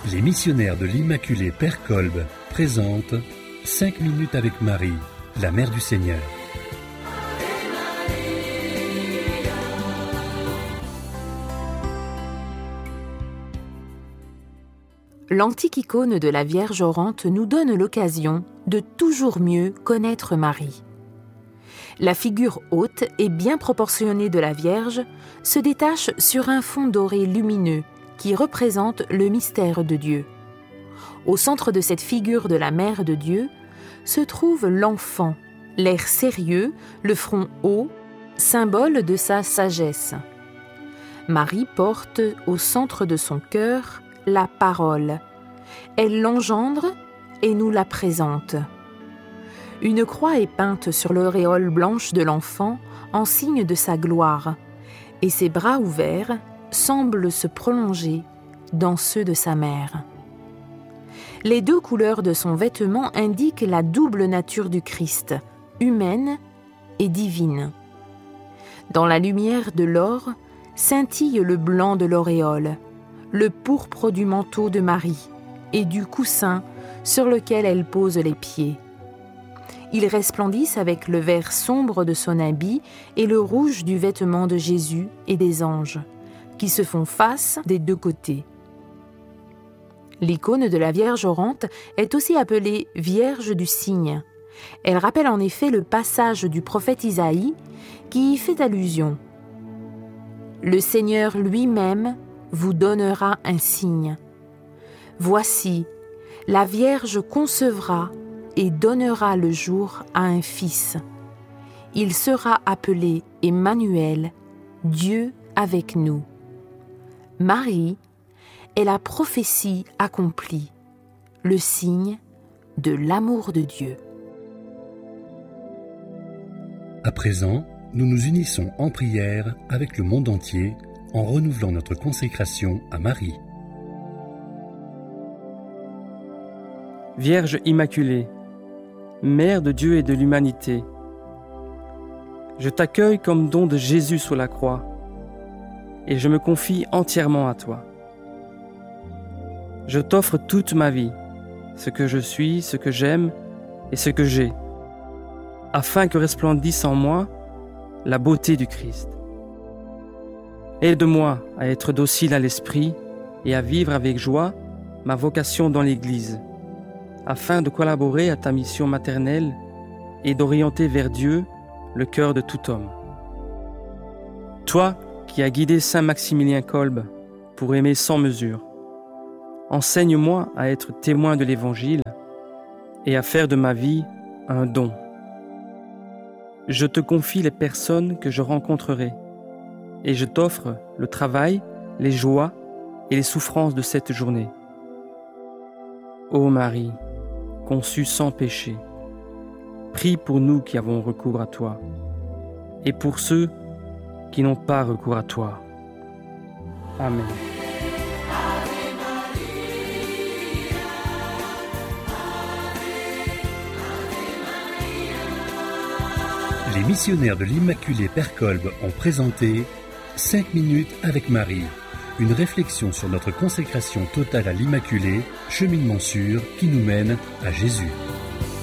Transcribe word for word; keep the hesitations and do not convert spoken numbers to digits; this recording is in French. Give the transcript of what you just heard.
Les missionnaires de l'Immaculée Père Kolb présentent cinq minutes avec Marie, la Mère du Seigneur. L'antique icône de la Vierge orante nous donne l'occasion de toujours mieux connaître Marie. La figure haute et bien proportionnée de la Vierge se détache sur un fond doré lumineux qui représente le mystère de Dieu. Au centre de cette figure de la Mère de Dieu se trouve l'enfant, l'air sérieux, le front haut, symbole de sa sagesse. Marie porte au centre de son cœur la parole. Elle l'engendre et nous la présente. Une croix est peinte sur l'auréole blanche de l'enfant en signe de sa gloire, et ses bras ouverts semblent se prolonger dans ceux de sa mère. Les deux couleurs de son vêtement indiquent la double nature du Christ, humaine et divine. Dans la lumière de l'or scintille le blanc de l'auréole, le pourpre du manteau de Marie et du coussin sur lequel elle pose les pieds. Ils resplendissent avec le vert sombre de son habit et le rouge du vêtement de Jésus et des anges, qui se font face des deux côtés. L'icône de la Vierge orante est aussi appelée Vierge du Cygne. Elle rappelle en effet le passage du prophète Isaïe qui y fait allusion. « Le Seigneur lui-même vous donnera un signe. Voici, la Vierge concevra et donnera le jour à un fils. Il sera appelé Emmanuel, Dieu avec nous. » Marie est la prophétie accomplie, le signe de l'amour de Dieu. À présent, nous nous unissons en prière avec le monde entier en renouvelant notre consécration à Marie. Vierge Immaculée, Mère de Dieu et de l'humanité, je t'accueille comme don de Jésus sur la croix et je me confie entièrement à toi. Je t'offre toute ma vie, ce que je suis, ce que j'aime et ce que j'ai, afin que resplendisse en moi la beauté du Christ. Aide-moi à être docile à l'esprit et à vivre avec joie ma vocation dans l'Église, afin de collaborer à ta mission maternelle et d'orienter vers Dieu le cœur de tout homme. Toi qui as guidé Saint Maximilien Kolb pour aimer sans mesure, enseigne-moi à être témoin de l'Évangile et à faire de ma vie un don. Je te confie les personnes que je rencontrerai et je t'offre le travail, les joies et les souffrances de cette journée. Ô Marie, conçue sans péché, prie pour nous qui avons recours à toi et pour ceux qui n'ont pas recours à toi. Amen. Les missionnaires de l'Immaculée Père Kolb ont présenté cinq minutes avec Marie, une réflexion sur notre consécration totale à l'Immaculée, cheminement sûr qui nous mène à Jésus.